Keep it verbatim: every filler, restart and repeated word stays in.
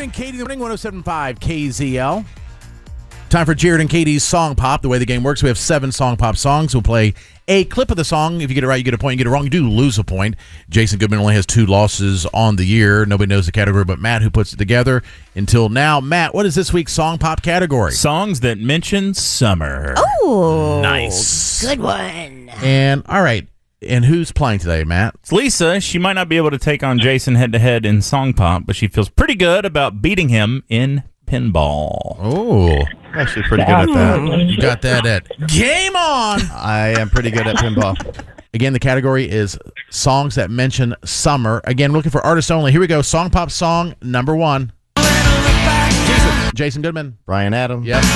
and Katie, the morning one oh seven point five K Z L. Time for Jared and Katie's Song Pop. The way the game works, we have seven Song Pop songs. We'll play a clip of the song. If you get it right, you get a point. You get it wrong, you do lose a point. Jason Goodman only has two losses on the year. Nobody knows the category but Matt, who puts it together until now. Matt, what is this week's Song Pop category? Songs that mention summer. Oh, Nice. Good one. And, all right, and who's playing today, Matt? It's Lisa. She might not be able to take on Jason head-to-head in Song Pop, but she feels pretty good about beating him in pinball. Oh, Actually pretty good at that. you got that at Game On! I am pretty good at pinball. Again, the category is songs that mention summer. Again, we're looking for artists only. Here we go. Song Pop song number one. Jason, Jason Goodman. Brian Adams. Yep.